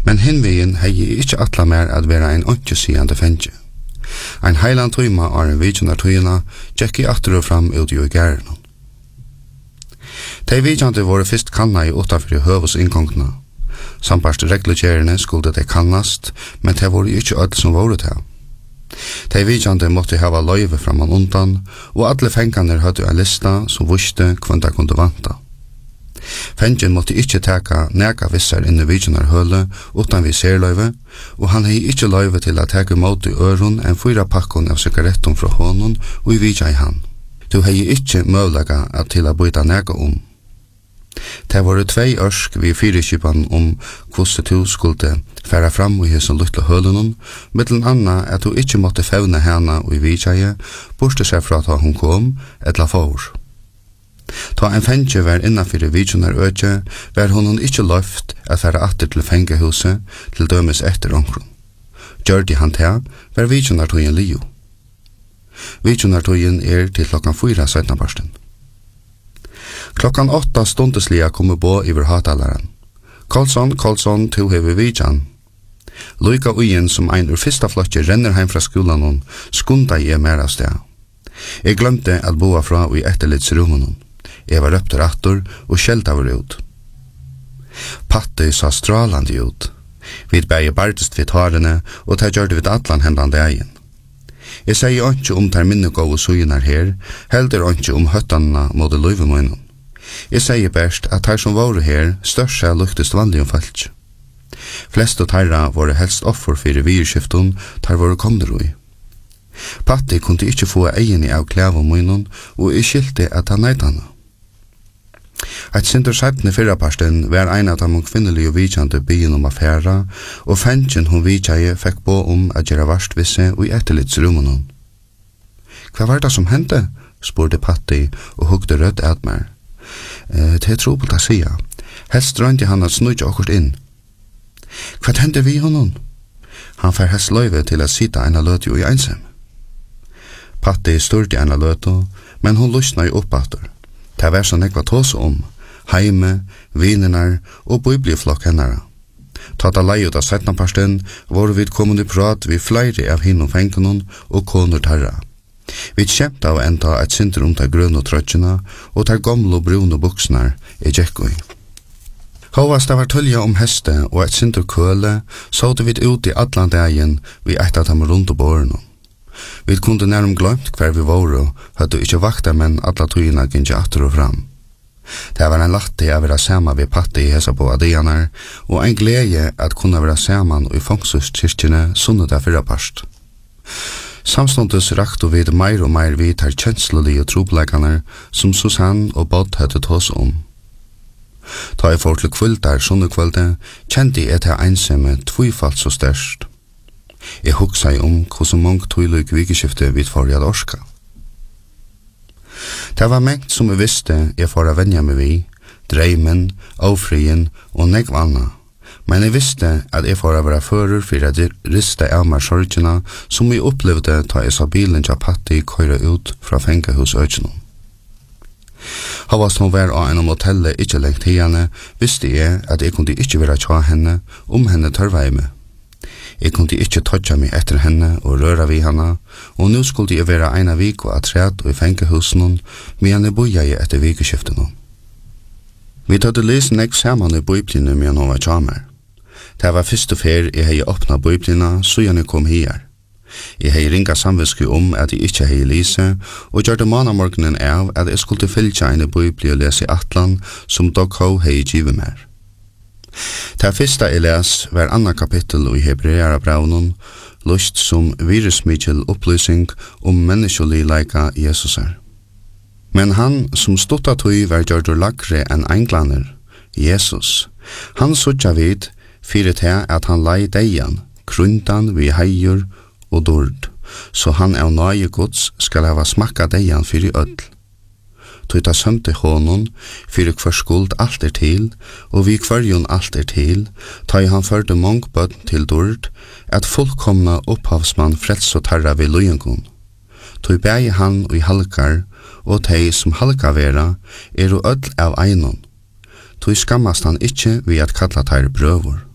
Men hinvegen hei ikkje atla mer at vera ein onkjesiande fengje. Ein heiland tøyma av en vidjunar tøyina tjekk I atter og fram ut I gæren. De vidjande våre fyrst kanna I utanfor I høvus innkongna. Samparst reglutjerene skulle de kannast, men det var ikkje öll som våre til. De vidjande måtte hava løyve framan undan, og alle fenganer hadde en lista som visste kvanta kunde vanta. Fengen måtte ikkje teka neka vissar inn I vidjunar høle utan vi serløyve, og han hei ikkje løyve til at teka mot I øron en 4 pakkon av sigaretton fra honom og I vidja I han. Du hei ikkje møvlega at til a byta neka Det var 2 ørsk vi fyrirskipan hvordan du skulle færa fram I hesson lukla hølunnen, mittlen anna at du ikkje måtte fevne hana og I vidjaje, borste seg fra at hun kom, etla for. Ta en fengje var innanfyrir vidjunar økje, var honon ikkje løft at færa atter til fengehuset, til dømes etter omkron. Gjørdi han til, var vidjunartøyen lio. Vidjunartøyen til klokkan 4 17. Klokkan 8 stundeslia kommer bo iver hatalaren. Karlsson, to hever vidjan. Luika uien som ein ur fyrsta flotje renner heim fra skolan skunda I mer av sted. Jeg glemte at boa fra I etterlidsrummen. Jeg var røpter attor og skjelta var ut. Patte sa stralande ut. Vi bæg bartest vid harene og ta gjørde vid atlan hendan dagen. Jeg sier ikke ter minnegåve sugenar her, heldur ikke høttanna mot løyvemunnen. Jeg sier best at her som var her, største luktest vanlig falsk. Flest og terra var helst offer for virskiften, ter var kondroi. Patti kunne ikke få egen av klævemunnen, og jeg skilte at han nøyt henne. Et sinter sættende fyrraparsten var en av de kvinnelige vidjande byen affæra, og fengen hun vidjaje fikk på at gjøre varstvisse og I etterlidsrummen. Hva var det som hendte? Spurte Patti og hugde rødt at meg. Det trobult å sia. Helst rønte han at snudja okkurt inn. Hva hendte vi honom? Han fær helst løyve til å sita en løte I einsam. Patti styrte en løte, men hun lusna I oppater. Det var sånn ekva tås heime, vinernar og biblioflokk hennara. Tata lei ut av 17. var vi kommende prat vi flere av hinnom fengenon og konur tarra. Vi kjemta av enda et sinter ta grønne trøtjena og ta gamle brune buksnar jekkoi. Hovast det var tølja heste og et sinter køle, så vi ut I atlan dagen vi eit at ham rundt og båren. Vi kunde nærm glømt hver vi var, hadde ikkje vakta men alla tøyina gynja atter og fram. Det var en latte å være sammen ved Patti I hesa på adianar, og en glede at kunne være sammen I fangsuskirkene sunnet fyrrapast. Samståndes rakte vi meir og meir vidt her kjenslelige trobleggene som Susanne og Bodd hadde tås Ta I for til kvöldar sunnekvölde, kjente jeg til ensamme tvifalt så størst. Jeg hugsa I hvordan mange tøylig vikeskifte vi forrige orska. Det var mengt som jeg visste jeg får venja meg vi, dreimen, avfrien og negv anna. Men jeg visste at jeg får være fører for at riste av meg sorgene som jeg opplevde ta jeg sa bilen til Patti køyre ut fra fengehusøkene. Havast hun var av en hotellet ikke lengt henne, visste jeg at jeg kunne ikke være tja henne henne tørvei med. Jeg kunne ikke tøtja meg etter henne og røra vi henne, og nå skulle jeg være en av vik og atret og I fengehusen, men jeg boja I etter vikeskiften. Vi tøtte lese nek saman I bøyblina med han var tjamer. Det var første fer jeg hei åpna bøyblina, så jeg kom her. Jeg hei ringa samviske at jeg ikke hei lise, og gjør det manamorgenen av at jeg skulle fylltja en bøybli og lese atlan som Dogho hei givet mer. Det første jeg les var anna kapittel I Hebreara braunen, lust som virusmikkel opplysning menneskelig leika Jesusar. Men han som stutta tøy var gjørdur lagre enn englaner, Jesus, han sutja vid fyrir til at han lei deian, krundan vi heier og dord, så han av nøye gods skal hava smakka deian fyrir ødl. Tøyta sømte honon, fyrir hver skuld alt til, og vi kvarjon alt til, ta I han førde mongbød til dord, at fullkomna opphavsmann frels og tarra ved lujengun. Tøy bægi han og I halkar, og tei som halka vera, og ødl av einon. Tøy skammast han ikkje ved at kalla tar brøvor.